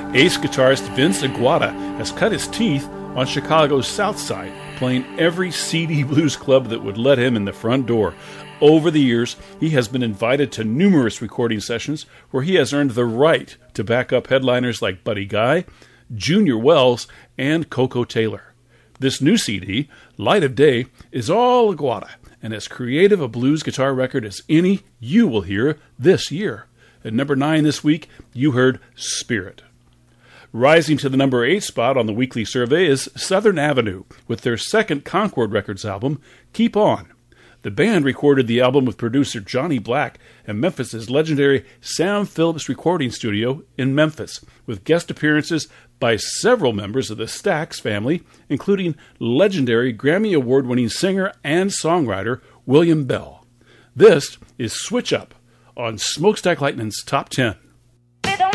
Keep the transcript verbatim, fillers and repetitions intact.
Ace guitarist Vince Aguada has cut his teeth on Chicago's South Side, playing every seedy blues club that would let him in the front door. Over the years, he has been invited to numerous recording sessions where he has earned the right to back up headliners like Buddy Guy, Junior Wells, and Coco Taylor. This new C D, Light of Day, is all Aguada, and as creative a blues guitar record as any you will hear this year. At number nine this week, you heard Spirit. Rising to the number eight spot on the weekly survey is Southern Avenue with their second Concord Records album, Keep On. The band recorded the album with producer Johnny Black at Memphis' legendary Sam Phillips recording studio in Memphis, with guest appearances by several members of the Stax family, including legendary Grammy Award-winning singer and songwriter William Bell. This is Switch Up on Smokestack Lightning's Top ten.